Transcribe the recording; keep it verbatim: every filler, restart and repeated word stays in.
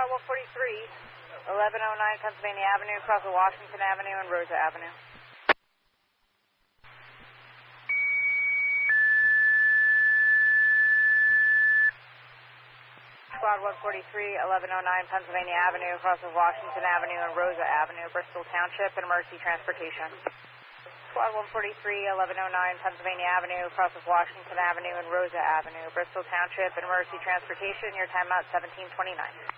Squad one forty-three, eleven oh nine Pennsylvania Avenue, across of Washington Avenue and Rosa Avenue. Squad one forty-three, eleven oh nine Pennsylvania Avenue, across of Washington Avenue and Rosa Avenue, Bristol Township and Mercy Transportation. Squad one forty-three, eleven oh nine Pennsylvania Avenue, across of Washington Avenue and Rosa Avenue, Bristol Township and Mercy Transportation. Your timeout seventeen twenty-nine.